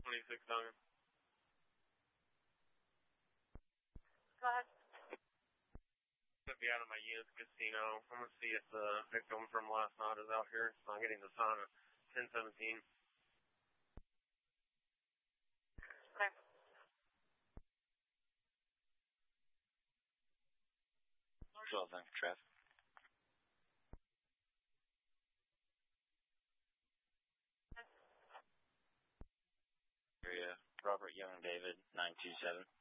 26 Duncan. Go ahead. I'm going to be out of my unit's casino. I'm going to see if the victim from last night is out here. So I'm getting the sign at 1017. Okay. Well, thanks, Trev. Area Robert Young David 927.